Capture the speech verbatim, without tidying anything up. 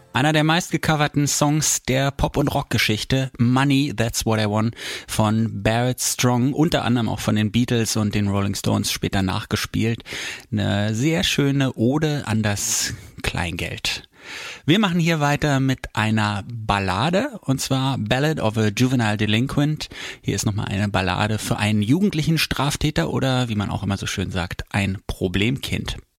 Einer der meistgecoverten Songs der Pop- und Rockgeschichte, Money, That's What I Want, von Barrett Strong, unter anderem auch von den Beatles und den Rolling Stones später nachgespielt. Eine sehr schöne Ode an das Kleingeld. Wir machen hier weiter mit einer Ballade, und zwar Ballad of a Juvenile Delinquent. Hier ist nochmal eine Ballade für einen jugendlichen Straftäter oder, wie man auch immer so schön sagt, ein Problemkind.